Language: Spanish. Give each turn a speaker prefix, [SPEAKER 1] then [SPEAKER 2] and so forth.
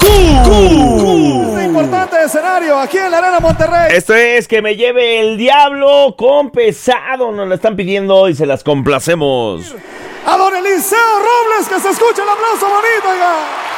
[SPEAKER 1] Este importante escenario aquí en la Arena Monterrey.
[SPEAKER 2] Esto es Que me lleve el diablo con Pesado. Nos la están pidiendo y se las complacemos.
[SPEAKER 1] A don Eliseo Robles, que se escuche el aplauso bonito, oiga.